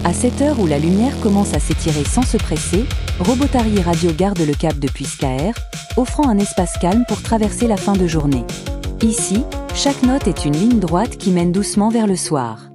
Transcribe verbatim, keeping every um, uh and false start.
À cette heure où la lumière commence à s'étirer sans se presser, Robotari Radio garde le cap depuis Skaer, offrant un espace calme pour traverser la fin de journée. Ici, chaque note est une ligne droite qui mène doucement vers le soir.